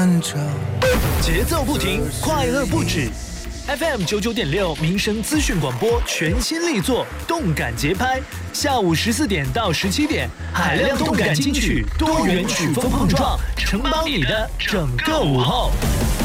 节奏不停，快乐不止。FM 99.6民生资讯广播全新力作《动感节拍》，下午14点到17点，海量动感金曲，多元曲风碰撞，承包你的整个午后。